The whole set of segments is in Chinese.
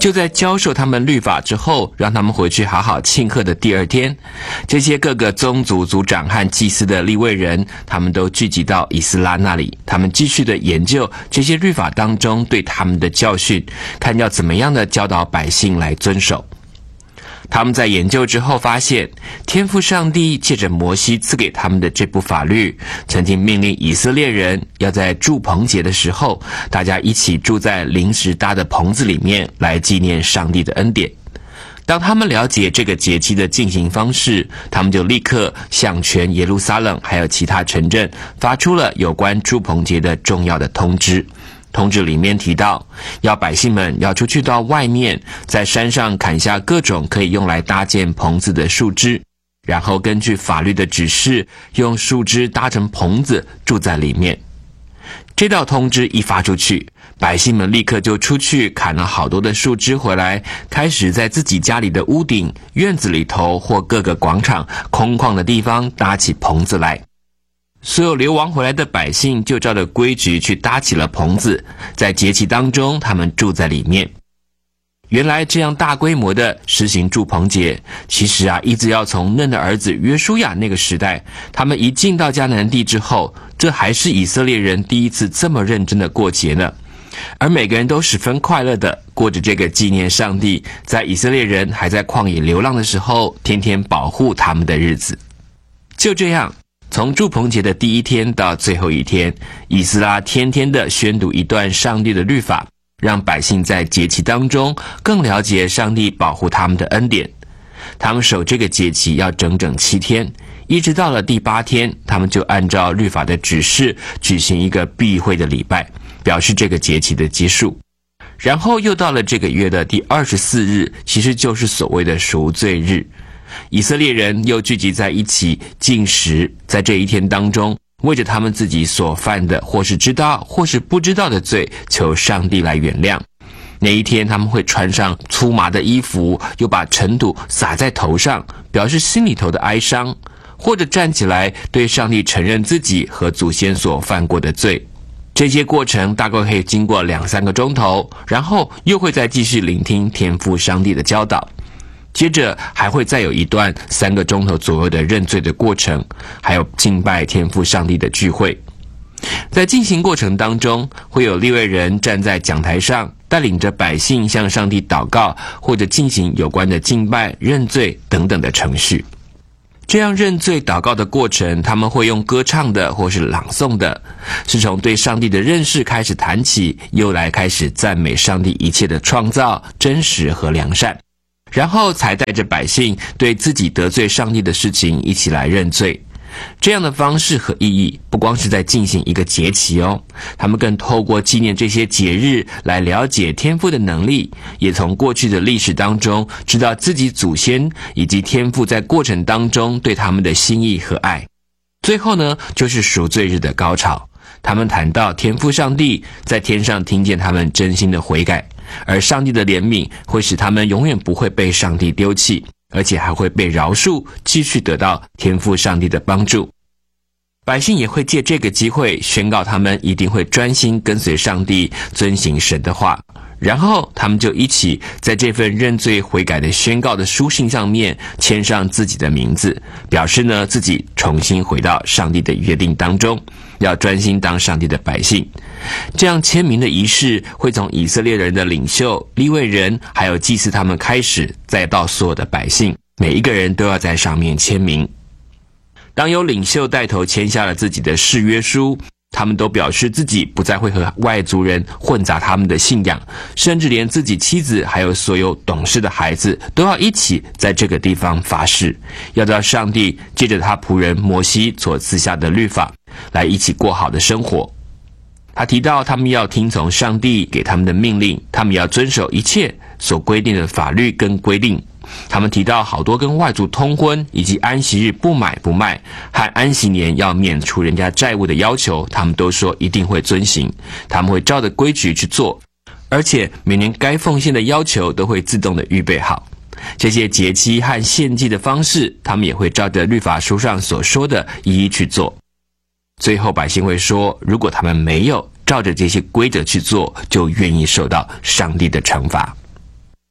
就在教授他们律法之后，让他们回去好好庆贺的第二天，这些各个宗族族长和祭司的利未人，他们都聚集到以斯拉那里，他们继续的研究这些律法当中对他们的教训，看要怎么样的教导百姓来遵守。他们在研究之后发现，天父上帝借着摩西赐给他们的这部法律，曾经命令以色列人要在住棚节的时候，大家一起住在临时搭的棚子里面，来纪念上帝的恩典。当他们了解这个节期的进行方式，他们就立刻向全耶路撒冷还有其他城镇发出了有关住棚节的重要的通知。通知里面提到，要百姓们要出去到外面，在山上砍下各种可以用来搭建棚子的树枝，然后根据法律的指示，用树枝搭成棚子住在里面。这道通知一发出去，百姓们立刻就出去砍了好多的树枝回来，开始在自己家里的屋顶、院子里头或各个广场空旷的地方搭起棚子来。所有流亡回来的百姓就照着规矩去搭起了棚子，在节期当中他们住在里面。原来这样大规模的实行住棚节，其实一直要从嫩的儿子约书亚那个时代，他们一进到迦南地之后，这还是以色列人第一次这么认真的过节呢。而每个人都十分快乐的过着这个纪念上帝在以色列人还在旷野流浪的时候，天天保护他们的日子。就这样，从住棚节的第一天到最后一天，以斯拉天天的宣读一段上帝的律法，让百姓在节期当中更了解上帝保护他们的恩典。他们守这个节期要整整7天，一直到了第8天，他们就按照律法的指示举行一个避会的礼拜，表示这个节期的结束。然后又到了这个月的第24日，其实就是所谓的赎罪日。以色列人又聚集在一起禁食，在这一天当中，为着他们自己所犯的或是知道或是不知道的罪，求上帝来原谅。那一天他们会穿上粗麻的衣服，又把尘土撒在头上，表示心里头的哀伤，或者站起来对上帝承认自己和祖先所犯过的罪。这些过程大概可以经过2-3个钟头，然后又会再继续聆听天父上帝的教导。接着还会再有一段3个钟头左右的认罪的过程，还有敬拜天父上帝的聚会。在进行过程当中，会有利未人站在讲台上，带领着百姓向上帝祷告，或者进行有关的敬拜、认罪等等的程序。这样认罪祷告的过程，他们会用歌唱的或是朗诵的，是从对上帝的认识开始谈起，又来开始赞美上帝一切的创造、真实和良善。然后才带着百姓对自己得罪上帝的事情一起来认罪。这样的方式和意义，不光是在进行一个节期他们更透过纪念这些节日来了解天父的能力，也从过去的历史当中知道自己祖先以及天父在过程当中对他们的心意和爱。最后呢，就是赎罪日的高潮，他们谈到天父上帝在天上听见他们真心的悔改，而上帝的怜悯会使他们永远不会被上帝丢弃，而且还会被饶恕，继续得到天父上帝的帮助。百姓也会借这个机会宣告他们一定会专心跟随上帝，遵行神的话。然后他们就一起在这份认罪悔改的宣告的书信上面签上自己的名字，表示呢自己重新回到上帝的约定当中，要专心当上帝的百姓。这样签名的仪式会从以色列人的领袖、利未人还有祭司他们开始，再到所有的百姓，每一个人都要在上面签名。当有领袖带头签下了自己的誓约书，他们都表示自己不再会和外族人混杂他们的信仰，甚至连自己妻子还有所有懂事的孩子都要一起在这个地方发誓，要到上帝借着他仆人摩西所赐下的律法来一起过好的生活。他提到他们要听从上帝给他们的命令，他们要遵守一切所规定的法律跟规定。他们提到好多跟外族通婚，以及安息日不买不卖，和安息年要免除人家债务的要求，他们都说一定会遵行，他们会照着规矩去做，而且每年该奉献的要求都会自动的预备好。这些节期和献祭的方式，他们也会照着律法书上所说的一一去做。最后百姓会说，如果他们没有照着这些规则去做，就愿意受到上帝的惩罚。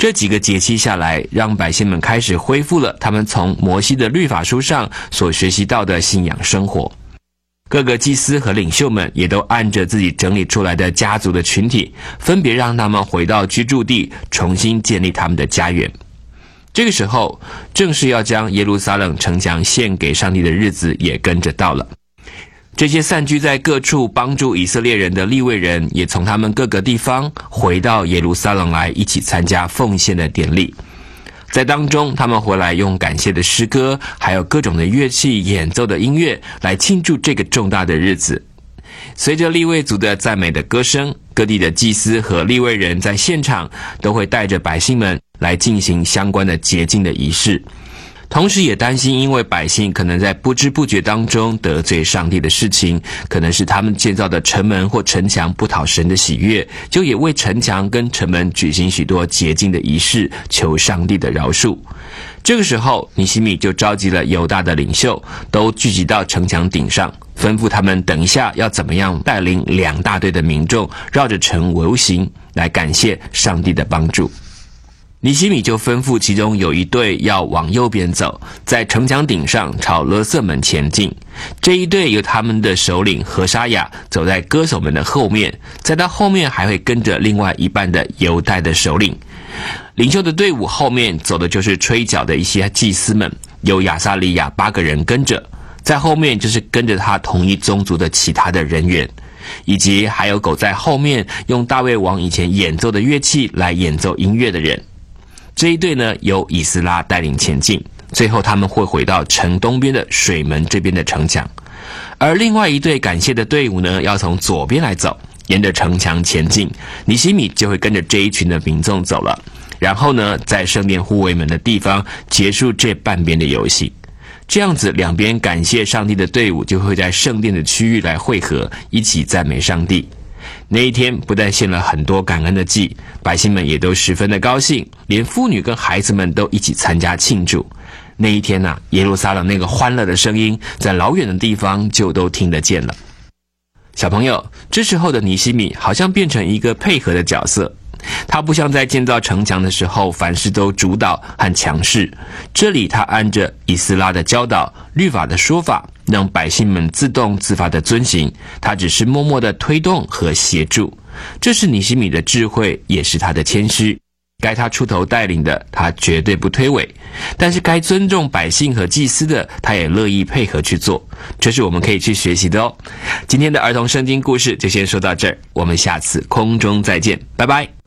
这几个节期下来，让百姓们开始恢复了他们从摩西的律法书上所学习到的信仰生活。各个祭司和领袖们也都按着自己整理出来的家族的群体，分别让他们回到居住地，重新建立他们的家园。这个时候，正是要将耶路撒冷城墙献给上帝的日子也跟着到了。这些散居在各处帮助以色列人的利未人，也从他们各个地方回到耶路撒冷来，一起参加奉献的典礼。在当中，他们回来用感谢的诗歌，还有各种的乐器演奏的音乐来庆祝这个重大的日子。随着利未族的赞美的歌声，各地的祭司和利未人在现场都会带着百姓们来进行相关的洁净的仪式，同时也担心因为百姓可能在不知不觉当中得罪上帝的事情，可能是他们建造的城门或城墙不讨神的喜悦，就也为城墙跟城门举行许多洁净的仪式，求上帝的饶恕。这个时候，尼希米就召集了犹大的领袖，都聚集到城墙顶上，吩咐他们等一下要怎么样带领2大队的民众绕着城游行，来感谢上帝的帮助。尼希米就吩咐其中有一队要往右边走，在城墙顶上朝勒瑟门前进。这一队由他们的首领何沙雅走在歌手们的后面，再到后面还会跟着另外一半的犹太的首领。领袖的队伍后面走的就是吹角的一些祭司们，有亚撒利亚8个人跟着，在后面就是跟着他同一宗族的其他的人员，以及还有走在后面用大卫王以前演奏的乐器来演奏音乐的人。这一队呢，由以斯拉带领前进，最后他们会回到城东边的水门这边的城墙。而另外一队感谢的队伍呢，要从左边来走，沿着城墙前进。尼希米就会跟着这一群的民众走了，然后呢，在圣殿护卫门的地方结束这半边的游戏。这样子，两边感谢上帝的队伍就会在圣殿的区域来汇合，一起赞美上帝。那一天不但献了很多感恩的祭，百姓们也都十分的高兴，连妇女跟孩子们都一起参加庆祝。那一天啊，耶路撒冷那个欢乐的声音在老远的地方就都听得见了。小朋友，这时候的尼希米好像变成一个配合的角色，他不像在建造城墙的时候凡事都主导和强势，这里他按着以斯拉的教导、律法的说法，让百姓们自动自发的遵行，他只是默默的推动和协助。这是尼希米的智慧，也是他的谦虚。该他出头带领的，他绝对不推诿，但是该尊重百姓和祭司的，他也乐意配合去做，这是我们可以去学习的哦。今天的儿童圣经故事就先说到这儿，我们下次空中再见，拜拜。